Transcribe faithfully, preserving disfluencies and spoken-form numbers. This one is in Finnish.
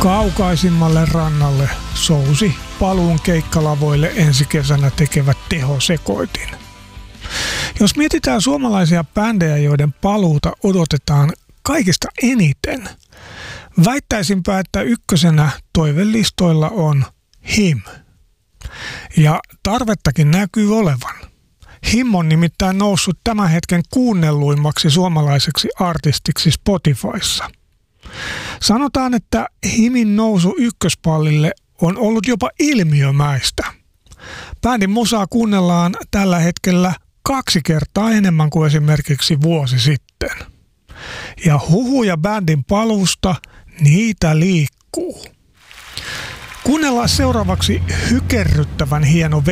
Kaukaisimmalle rannalle sousi paluun keikkalavoille ensi kesänä tekevät tehosekoitin. Jos mietitään suomalaisia bändejä, joiden paluuta odotetaan kaikista eniten, väittäisinpä, että ykkösenä toivelistoilla on H I M. Ja tarvettakin näkyy olevan. H I M on nimittäin noussut tämän hetken kuunnelluimmaksi suomalaiseksi artistiksi Spotifyssa. Sanotaan, että H I Min nousu ykköspallille on ollut jopa ilmiömäistä. Bändin musaa kuunnellaan tällä hetkellä kaksi kertaa enemmän kuin esimerkiksi vuosi sitten. Ja huhuja bändin paluusta, niitä liikkuu. Kuunnellaan seuraavaksi hykerryttävän hieno